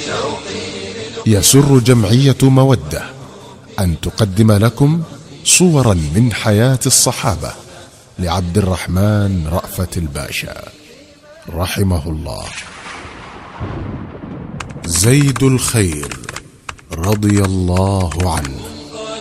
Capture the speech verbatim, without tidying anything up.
يسر جمعية مودة أن تقدم لكم صورا من حياة الصحابة لعبد الرحمن رأفت الباشا رحمه الله. زيد الخير رضي الله عنه.